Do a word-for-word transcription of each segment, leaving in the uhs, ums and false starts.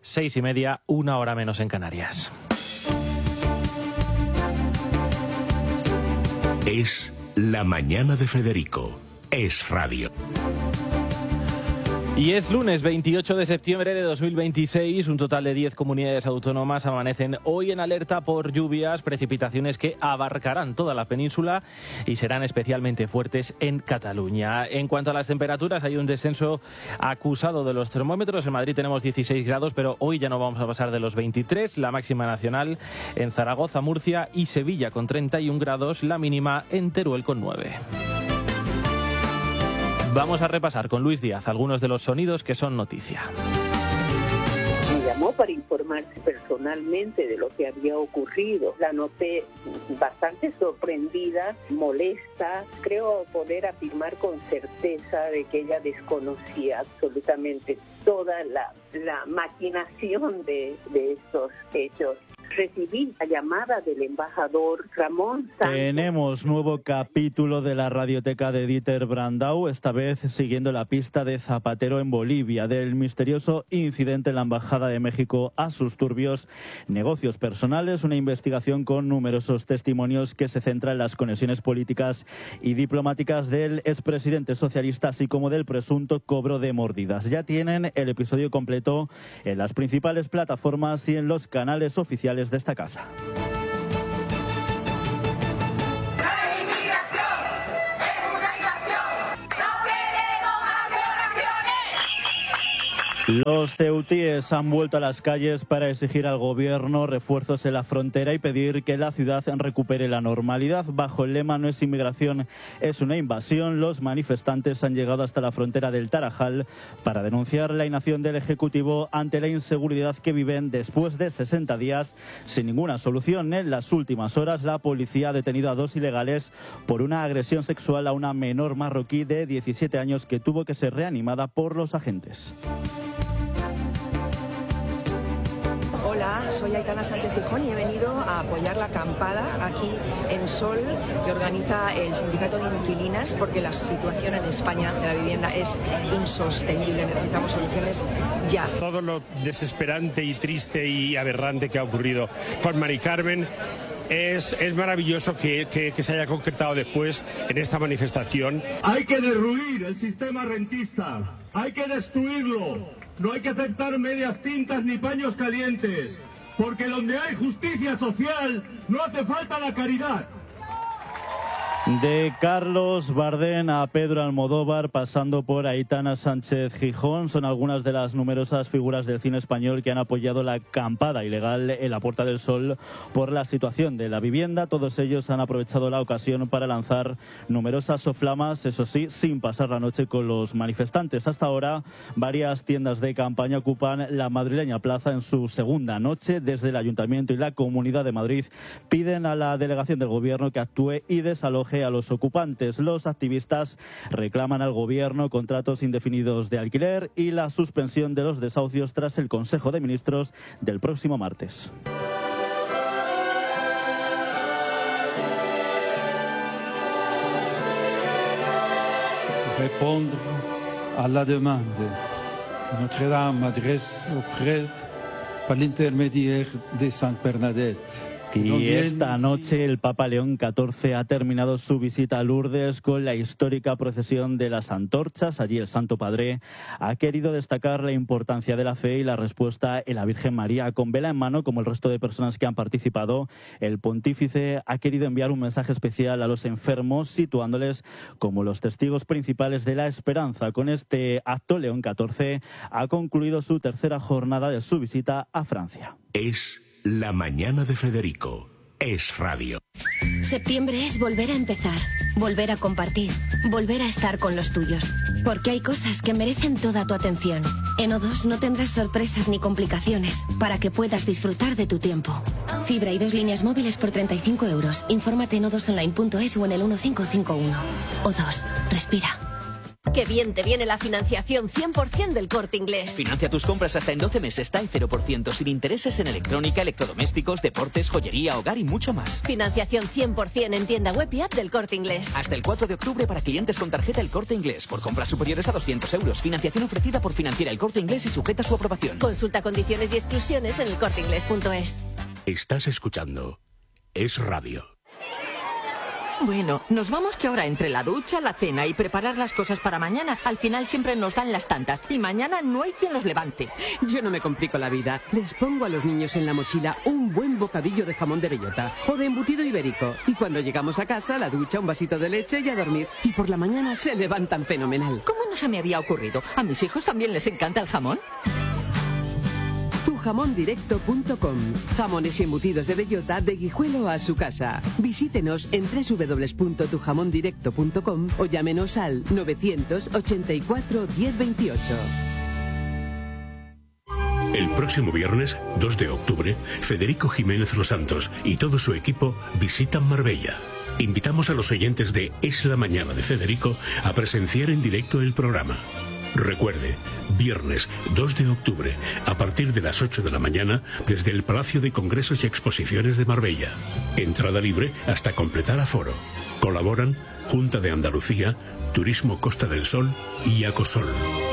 Seis y media, una hora menos en Canarias. Es la mañana de Federico. Es radio. Y es lunes veintiocho de septiembre de dos mil veintiséis. Un total de diez comunidades autónomas amanecen hoy en alerta por lluvias, precipitaciones que abarcarán toda la península y serán especialmente fuertes en Cataluña. En cuanto a las temperaturas, hay un descenso acusado de los termómetros. En Madrid tenemos dieciséis grados, pero hoy ya no vamos a pasar de los veintitrés. La máxima nacional en Zaragoza, Murcia y Sevilla con treinta y un grados. La mínima en Teruel con nueve. Vamos a repasar con Luis Díaz algunos de los sonidos que son noticia. Me llamó para informarse personalmente de lo que había ocurrido. La noté bastante sorprendida, molesta. Creo poder afirmar con certeza de que ella desconocía absolutamente toda la, la maquinación de, de estos hechos. Recibí la llamada del embajador Ramón Sánchez. Tenemos nuevo capítulo de la radioteca de Dieter Brandau, esta vez siguiendo la pista de Zapatero en Bolivia, del misterioso incidente en la Embajada de México a sus turbios negocios personales, una investigación con numerosos testimonios que se centra en las conexiones políticas y diplomáticas del expresidente socialista, así como del presunto cobro de mordidas. Ya tienen el episodio completo en las principales plataformas y en los canales oficiales de esta casa. Los ceutíes han vuelto a las calles para exigir al gobierno refuerzos en la frontera y pedir que la ciudad recupere la normalidad. Bajo el lema "No es inmigración, es una invasión", los manifestantes han llegado hasta la frontera del Tarajal para denunciar la inacción del Ejecutivo ante la inseguridad que viven después de sesenta días sin ninguna solución. En las últimas horas, la policía ha detenido a dos ilegales por una agresión sexual a una menor marroquí de diecisiete años que tuvo que ser reanimada por los agentes. Hola, soy Aitana Sánchez Fijón y he venido a apoyar la acampada aquí en Sol que organiza el Sindicato de Inquilinas, porque la situación en España de la vivienda es insostenible. Necesitamos soluciones ya. Todo lo desesperante y triste y aberrante que ha ocurrido con Mari Carmen es, es maravilloso que, que, que se haya concretado después en esta manifestación. Hay que derruir el sistema rentista, hay que destruirlo. No hay que aceptar medias tintas ni paños calientes, porque donde hay justicia social no hace falta la caridad. De Carlos Bardén a Pedro Almodóvar, pasando por Aitana Sánchez Gijón, son algunas de las numerosas figuras del cine español que han apoyado la acampada ilegal en la Puerta del Sol por la situación de la vivienda. Todos ellos han aprovechado la ocasión para lanzar numerosas soflamas, eso sí, sin pasar la noche con los manifestantes. Hasta ahora, varias tiendas de campaña ocupan la madrileña plaza en su segunda noche. Desde el Ayuntamiento y la Comunidad de Madrid piden a la delegación del Gobierno que actúe y desaloje a los ocupantes. Los activistas reclaman al gobierno contratos indefinidos de alquiler y la suspensión de los desahucios tras el Consejo de Ministros del próximo martes. Répondre à la demande que Notre-Dame adresse au prêtre par l'intermédiaire de Sainte Bernadette. Y esta noche el Papa León catorce ha terminado su visita a Lourdes con la histórica procesión de las antorchas. Allí el Santo Padre ha querido destacar la importancia de la fe y la respuesta en la Virgen María. Con vela en mano, como el resto de personas que han participado, el pontífice ha querido enviar un mensaje especial a los enfermos, situándoles como los testigos principales de la esperanza. Con este acto, León catorce ha concluido su tercera jornada de su visita a Francia. Es la mañana de Federico. Es radio. Septiembre es volver a empezar, volver a compartir, volver a estar con los tuyos. Porque hay cosas que merecen toda tu atención. En O dos no tendrás sorpresas ni complicaciones para que puedas disfrutar de tu tiempo. Fibra y dos líneas móviles por treinta y cinco euros. Infórmate en o dos online punto es o en el uno cinco cinco uno. O dos, respira. Qué bien te viene la financiación cien por ciento del Corte Inglés. Financia tus compras hasta en doce meses, está en cero por ciento, sin intereses en electrónica, electrodomésticos, deportes, joyería, hogar y mucho más. Financiación cien por ciento en tienda web y app del Corte Inglés. Hasta el cuatro de octubre para clientes con tarjeta El Corte Inglés. Por compras superiores a doscientos euros. Financiación ofrecida por Financiera El Corte Inglés y sujeta a su aprobación. Consulta condiciones y exclusiones en el corte inglés punto es. Estás escuchando Es Radio. Bueno, nos vamos que ahora entre la ducha, la cena y preparar las cosas para mañana, al final siempre nos dan las tantas y mañana no hay quien los levante. Yo no me complico la vida. Les pongo a los niños en la mochila un buen bocadillo de jamón de bellota o de embutido ibérico. Y cuando llegamos a casa, la ducha, un vasito de leche y a dormir. Y por la mañana se levantan fenomenal. ¿Cómo no se me había ocurrido? ¿A mis hijos también les encanta el jamón? tu jamón directo punto com. Jamones y embutidos de bellota de Guijuelo a su casa. Visítenos en doble u doble u doble u punto tu jamón directo punto com o llámenos al novecientos ochenta y cuatro diez veintiocho. El próximo viernes, dos de octubre, Federico Jiménez Los Santos y todo su equipo visitan Marbella. Invitamos a los oyentes de Es la Mañana de Federico a presenciar en directo el programa. Recuerde, viernes dos de octubre, a partir de las ocho de la mañana, desde el Palacio de Congresos y Exposiciones de Marbella. Entrada libre hasta completar aforo. Colaboran Junta de Andalucía, Turismo Costa del Sol y Acosol.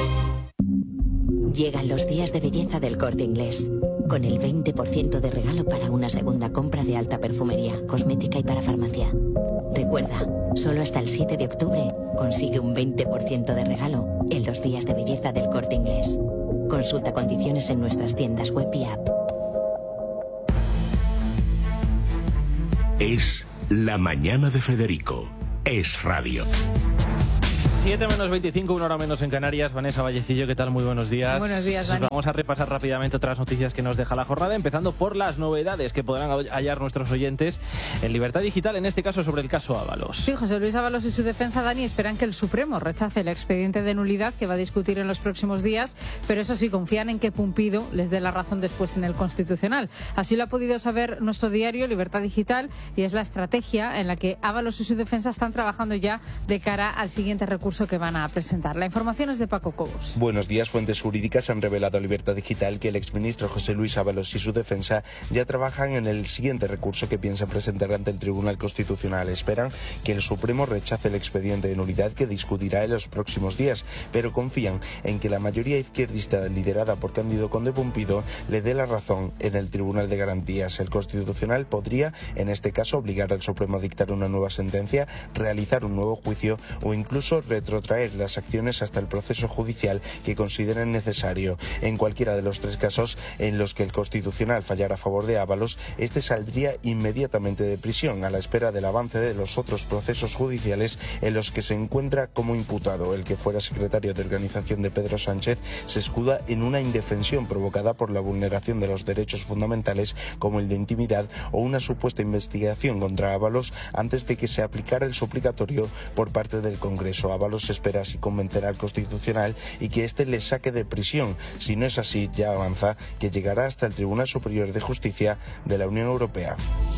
Llegan los días de belleza del Corte Inglés, con el veinte por ciento de regalo para una segunda compra de alta perfumería, cosmética y para farmacia. Recuerda, solo hasta el siete de octubre consigue un veinte por ciento de regalo en los días de belleza del Corte Inglés. Consulta condiciones en nuestras tiendas web y app. Es la mañana de Federico. Es Radio. siete menos veinticinco, una hora menos en Canarias. Vanessa Vallecillo, ¿qué tal? Muy buenos días. Buenos días, Dani. Vamos a repasar rápidamente otras noticias que nos deja la jornada, empezando por las novedades que podrán hallar nuestros oyentes en Libertad Digital, en este caso sobre el caso Ábalos. Sí, José Luis Ábalos y su defensa, Dani, esperan que el Supremo rechace el expediente de nulidad que va a discutir en los próximos días, pero eso sí, confían en que Pumpido les dé la razón después en el Constitucional. Así lo ha podido saber nuestro diario Libertad Digital, y es la estrategia en la que Ábalos y su defensa están trabajando ya de cara al siguiente recurso que van a presentar. La información es de Paco Cobos. Buenos días. Fuentes jurídicas han revelado a Libertad Digital que el exministro José Luis Ábalos y su defensa ya trabajan en el siguiente recurso que piensan presentar ante el Tribunal Constitucional. Esperan que el Supremo rechace el expediente de nulidad que discutirá en los próximos días, pero confían en que la mayoría izquierdista liderada por Cándido Conde Pumpido le dé la razón en el Tribunal de Garantías. El Constitucional podría, en este caso, obligar al Supremo a dictar una nueva sentencia, realizar un nuevo juicio o incluso retrotraer las acciones hasta el proceso judicial que consideren necesario. En cualquiera de los tres casos en los que el Constitucional fallara a favor de Ábalos, este saldría inmediatamente de prisión a la espera del avance de los otros procesos judiciales en los que se encuentra como imputado. El que fuera secretario de organización de Pedro Sánchez se escuda en una indefensión provocada por la vulneración de los derechos fundamentales como el de intimidad o una supuesta investigación contra Ábalos antes de que se aplicara el suplicatorio por parte del Congreso. Ábalos espera así convencer al Constitucional y que éste le saque de prisión. Si no es así, ya avanza que llegará hasta el Tribunal Superior de Justicia de la Unión Europea.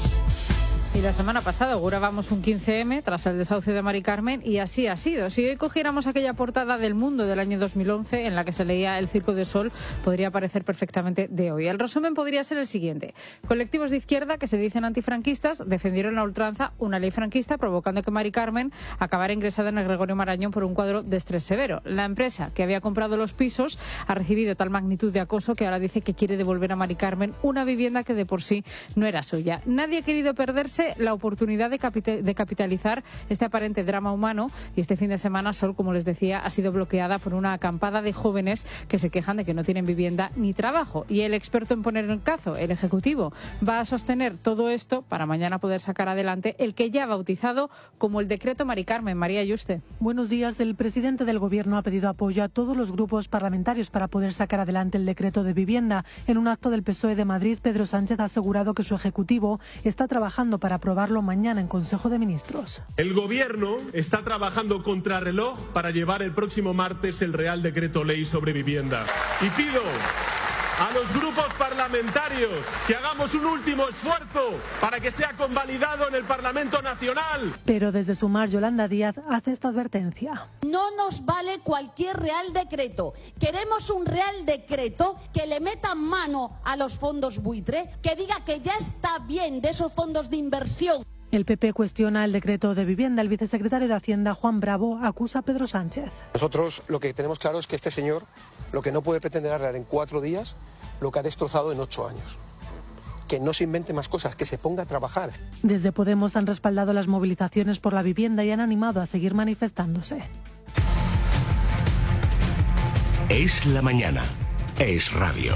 Y la semana pasada augurábamos un quince eme tras el desahucio de Mari Carmen, y así ha sido. Si hoy cogiéramos aquella portada del Mundo del año dos mil once en la que se leía El Circo de Sol, podría parecer perfectamente de hoy. El resumen podría ser el siguiente. Colectivos de izquierda que se dicen antifranquistas defendieron a ultranza una ley franquista, provocando que Mari Carmen acabara ingresada en el Gregorio Marañón por un cuadro de estrés severo. La empresa que había comprado los pisos ha recibido tal magnitud de acoso que ahora dice que quiere devolver a Mari Carmen una vivienda que de por sí no era suya. Nadie ha querido perderse la oportunidad de, capital, de capitalizar este aparente drama humano, y este fin de semana Sol, como les decía, ha sido bloqueada por una acampada de jóvenes que se quejan de que no tienen vivienda ni trabajo. Y el experto en poner en cazo, el Ejecutivo, va a sostener todo esto para mañana poder sacar adelante el que ya ha bautizado como el decreto Mari Carmen. María Yuste. Buenos días. El presidente del Gobierno ha pedido apoyo a todos los grupos parlamentarios para poder sacar adelante el decreto de vivienda. En un acto del P S O E de Madrid, Pedro Sánchez ha asegurado que su Ejecutivo está trabajando para aprobarlo mañana en Consejo de Ministros. El Gobierno está trabajando contrarreloj para llevar el próximo martes el Real Decreto Ley sobre vivienda. Y pido a los grupos parlamentarios que hagamos un último esfuerzo para que sea convalidado en el Parlamento Nacional. Pero desde Sumar, Yolanda Díaz hace esta advertencia. No nos vale cualquier real decreto. Queremos un real decreto que le meta mano a los fondos buitre, que diga que ya está bien de esos fondos de inversión. El P P cuestiona el decreto de vivienda. El vicesecretario de Hacienda, Juan Bravo, acusa a Pedro Sánchez. Nosotros lo que tenemos claro es que este señor lo que no puede pretender arreglar en cuatro días lo que ha destrozado en ocho años. Que no se invente más cosas, que se ponga a trabajar. Desde Podemos han respaldado las movilizaciones por la vivienda y han animado a seguir manifestándose. Es la mañana. Es radio.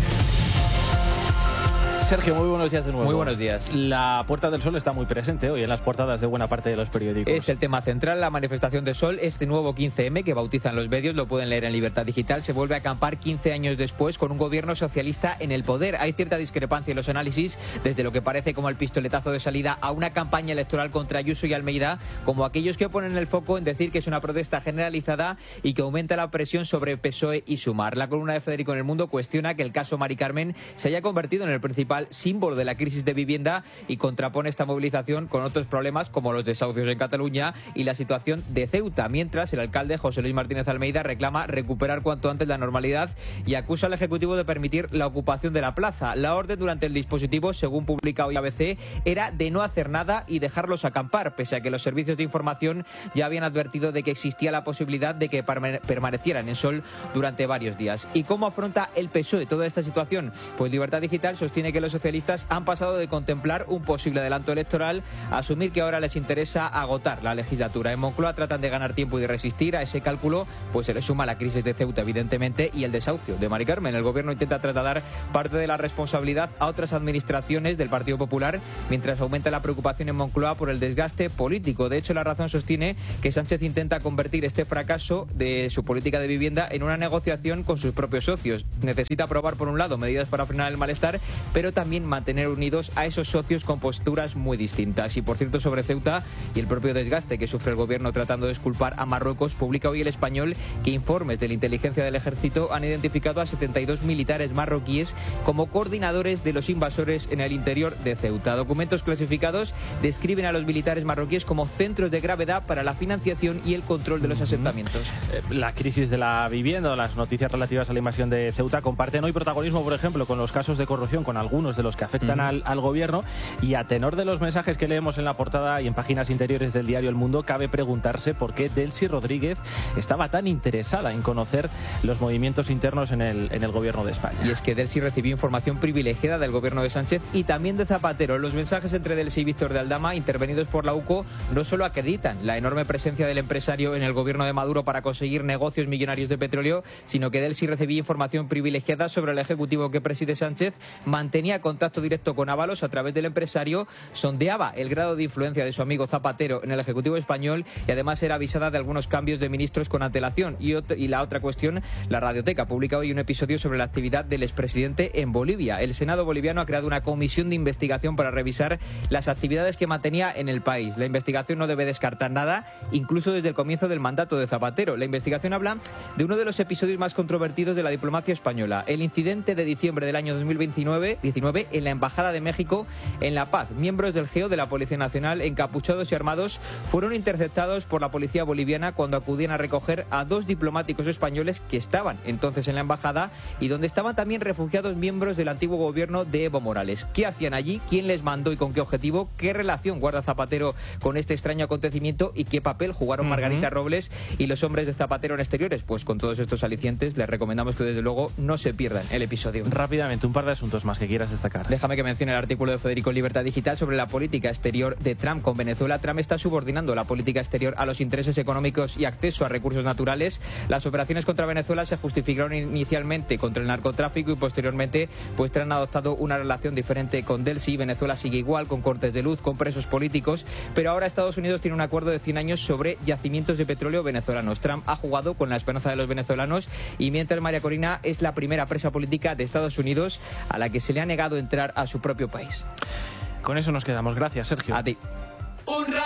Sergio, muy buenos días de nuevo. Muy buenos días. La Puerta del Sol está muy presente hoy en las portadas de buena parte de los periódicos. Es el tema central, la manifestación de Sol, este nuevo quince eme que bautizan los medios, lo pueden leer en Libertad Digital, se vuelve a acampar quince años después con un gobierno socialista en el poder. Hay cierta discrepancia en los análisis, desde lo que parece como el pistoletazo de salida a una campaña electoral contra Ayuso y Almeida, como aquellos que ponen el foco en decir que es una protesta generalizada y que aumenta la presión sobre P S O E y Sumar. La columna de Federico en El Mundo cuestiona que el caso Mari Carmen se haya convertido en el principal símbolo de la crisis de vivienda y contrapone esta movilización con otros problemas como los desahucios en Cataluña y la situación de Ceuta, mientras el alcalde José Luis Martínez Almeida reclama recuperar cuanto antes la normalidad y acusa al Ejecutivo de permitir la ocupación de la plaza. La orden durante el dispositivo, según publica hoy A B C, era de no hacer nada y dejarlos acampar, pese a que los servicios de información ya habían advertido de que existía la posibilidad de que permanecieran en Sol durante varios días. ¿Y cómo afronta el P S O E toda esta situación? Pues Libertad Digital sostiene que los socialistas han pasado de contemplar un posible adelanto electoral a asumir que ahora les interesa agotar la legislatura. En Moncloa tratan de ganar tiempo y de resistir a ese cálculo, pues se le suma la crisis de Ceuta, evidentemente, y el desahucio de Mari Carmen. El gobierno intenta trasladar parte de la responsabilidad a otras administraciones del Partido Popular, mientras aumenta la preocupación en Moncloa por el desgaste político. De hecho, La Razón sostiene que Sánchez intenta convertir este fracaso de su política de vivienda en una negociación con sus propios socios. Necesita aprobar, por un lado, medidas para frenar el malestar, pero también mantener unidos a esos socios con posturas muy distintas. Y por cierto, sobre Ceuta y el propio desgaste que sufre el gobierno tratando de exculpar a Marruecos, publica hoy El Español que informes de la inteligencia del ejército han identificado a setenta y dos militares marroquíes como coordinadores de los invasores en el interior de Ceuta. Documentos clasificados describen a los militares marroquíes como centros de gravedad para la financiación y el control de los asentamientos. La crisis de la vivienda o las noticias relativas a la invasión de Ceuta comparten hoy protagonismo, por ejemplo, con los casos de corrupción, con algunos de los que afectan al, al gobierno, y a tenor de los mensajes que leemos en la portada y en páginas interiores del diario El Mundo, cabe preguntarse por qué Delcy Rodríguez estaba tan interesada en conocer los movimientos internos en el, en el gobierno de España. Y es que Delcy recibió información privilegiada del gobierno de Sánchez y también de Zapatero. Los mensajes entre Delcy y Víctor de Aldama, intervenidos por la U C O, no solo acreditan la enorme presencia del empresario en el gobierno de Maduro para conseguir negocios millonarios de petróleo, sino que Delcy recibía información privilegiada sobre el ejecutivo que preside Sánchez, mantenía contacto directo con Ábalos a través del empresario, sondeaba el grado de influencia de su amigo Zapatero en el Ejecutivo español y además era avisada de algunos cambios de ministros con antelación. Y, otro, y la otra cuestión, la Radioteca publica hoy un episodio sobre la actividad del expresidente en Bolivia. El Senado boliviano ha creado una comisión de investigación para revisar las actividades que mantenía en el país. La investigación no debe descartar nada, incluso desde el comienzo del mandato de Zapatero. La investigación habla de uno de los episodios más controvertidos de la diplomacia española, el incidente de diciembre del año dos mil veintinueve en la Embajada de México en La Paz. Miembros del G E O de la Policía Nacional, encapuchados y armados, fueron interceptados por la policía boliviana cuando acudían a recoger a dos diplomáticos españoles que estaban entonces en la embajada y donde estaban también refugiados miembros del antiguo gobierno de Evo Morales. ¿Qué hacían allí? ¿Quién les mandó y con qué objetivo? ¿Qué relación guarda Zapatero con este extraño acontecimiento? ¿Y qué papel jugaron uh-huh. Margarita Robles y los hombres de Zapatero en exteriores? Pues con todos estos alicientes les recomendamos que desde luego no se pierdan el episodio. Rápidamente, un par de asuntos más que quieras destacar. Déjame que mencione el artículo de Federico en Libertad Digital sobre la política exterior de Trump con Venezuela. Trump está subordinando la política exterior a los intereses económicos y acceso a recursos naturales. Las operaciones contra Venezuela se justificaron inicialmente contra el narcotráfico y posteriormente pues han adoptado una relación diferente con Delcy. Venezuela sigue igual, con cortes de luz, con presos políticos, pero ahora Estados Unidos tiene un acuerdo de cien años sobre yacimientos de petróleo venezolanos. Trump ha jugado con la esperanza de los venezolanos y mientras María Corina es la primera presa política de Estados Unidos a la que se le ha negado entrar a su propio país. Con eso nos quedamos. Gracias, Sergio. A ti.